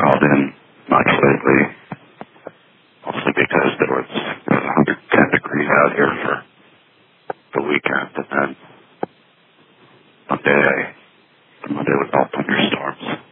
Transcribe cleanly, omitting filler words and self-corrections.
called in much lately, mostly because there was 110 degrees out here for the weekend, and then Monday was all thunderstorms.